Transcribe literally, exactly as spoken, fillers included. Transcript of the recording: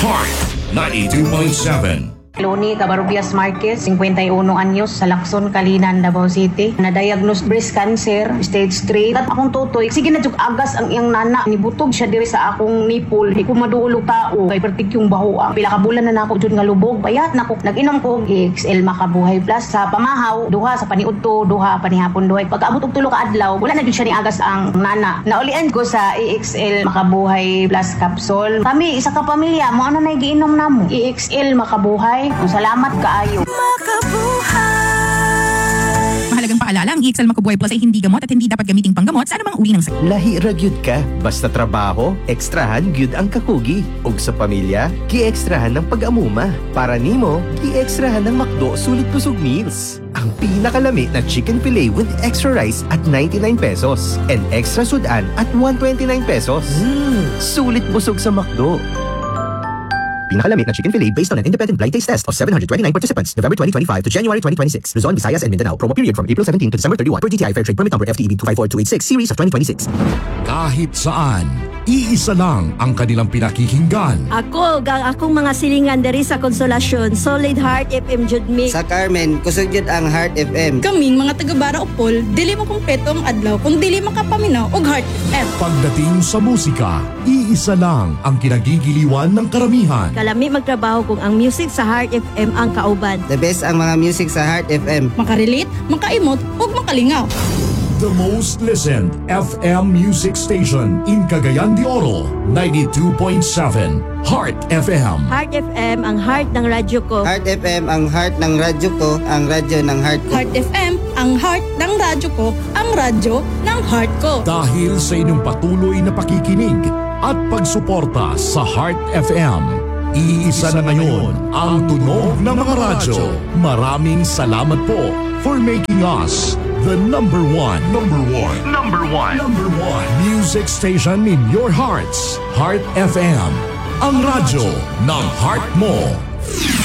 Heart ninety-two point seven. Loni Cabarubias Marquez, fifty-one anyos, sa Lacson, Kalinan, Davao City. Na-diagnose breast cancer, stage three. At akong tutoy, sige na jug agas ang iyang nana. Nibutog siya diri sa akong nipple. Di ko maduulog tao. Kay pertik yung bahoa. Pila ka bulan na nako jud nga lubog. Payat nako. Nag-inom ko og E X L Makabuhay Plus sa pamahaw, duha sa paniudto, duha panihapon duhay. Pag abot og tulo ka adlaw, wala na jud siya ni agas ang nana. Naulian ko sa E X L Makabuhay Plus capsule. Kami isa ka pamilya mo ano na giinom namo. E X L Makabuhay. Salamat kaayo. Mahalagang paalala, ang E X L Makabuhay Plus ay hindi gamot at hindi dapat gamiting panggamot sa anumang uri ng sakit. Lahi ra gyud ka, basta trabaho, ekstrahan gyud ang kakugi. Ug sa pamilya, gi-ekstrahan ng pag-amuma. Para nimo, gi-ekstrahan ng McDo sulit busog meals. Ang pinakalami na chicken fillet with extra rice at ninety-nine pesos and extra sudan at one hundred twenty-nine pesos. Mm, sulit busog sa McDo. Pinakalamit na chicken fillet based on an independent blind taste test of seven hundred twenty-nine participants, November twenty twenty-five to January twenty twenty-six. Luzon, Visayas, and Mindanao. Promo period from April seventeenth to December thirty-first per D T I Fair Trade Permit Number F T E B two five four two eight six Series of twenty twenty-six. Kahit saan, iisa lang ang kanilang pinakikinggan. Ako, gang akong mga silingan diri sa Konsolasyon, Solid Heart F M jud mi. Sa Carmen, kusog jud ang Heart F M. Kaming mga taga-Bara Upol, dili mo kumpleto ang adlaw kung dili makapaminaw og Heart F M. Pagdating sa musika, iisa lang ang kinagigiliwan ng karamihan. Kalami magtrabaho kung ang music sa Heart F M ang kauban. The best ang mga music sa Heart F M. Makarelate, makaimot, ug makalingaw. The most listened F M music station in Cagayan de Oro, ninety-two point seven Heart F M. Heart F M ang heart ng radyo ko. Heart F M ang heart ng radyo ko, ang radyo ng heart ko. Heart F M, ang heart ng radyo ko, ang radyo ng heart ko. Dahil sa inyong patuloy na pakikinig at pagsuporta sa Heart F M, iisa na ngayon ang tunog ng mga radyo. Maraming salamat po for making us the number one, number one, number one, number one music station in your hearts. Heart F M, ang radyo ng heart mo.